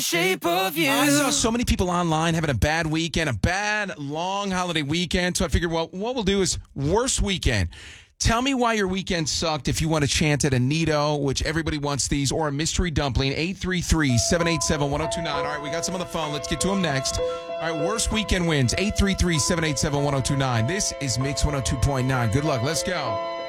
Shape of you. I saw so many people online having a bad weekend, a bad long holiday weekend. So I figured, well, what we'll do is worst weekend. Tell me why your weekend sucked if you want to chant at a Nito, which everybody wants these, or a mystery dumpling, 833-787-1029. All right, we got some on the phone. Let's get to them next. All right, worst weekend wins, 833-787-1029. This is Mix 102.9. Good luck. Let's go.